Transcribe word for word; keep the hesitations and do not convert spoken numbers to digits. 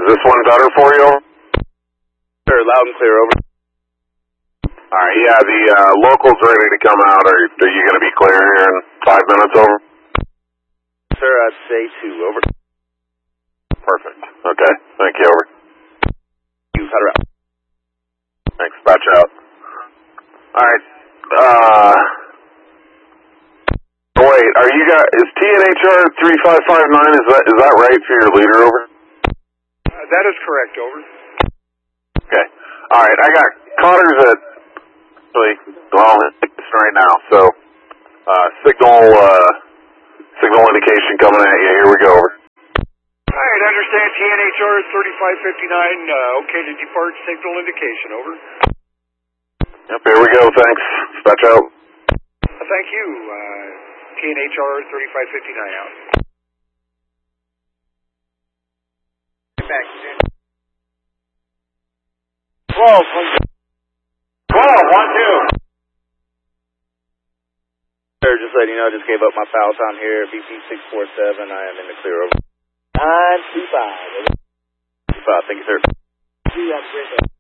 this one better for you? Sure, loud and clear, over. Alright, yeah, the uh, local's ready to come out. Are, are you going to be clear here in five minutes, over? Sir, I'd say two, over. Perfect. Okay, thank you, over. You, cut her out. Thanks, batch out. Alright, uh... wait, are you guys, is T N H R three five five nine, is that, is that right for your leader, over? Uh, that is correct, over. Okay. Alright, I got Connor's at, well, it's right now, so, uh, signal, uh, signal indication coming at you, here we go, over. Alright, understand T N H R thirty-five fifty-nine, uh, okay to depart, signal indication, over. Yep, here we go, thanks. Dispatch out. Uh, thank you, uh, T N H R thirty-five fifty-nine out. Get back, twelve, one, twelve, one, two. Sir, just letting you know, I just gave up my foul time here at B P six four seven. I am in the clear, over. nine two five. two five, thank you, sir. See you,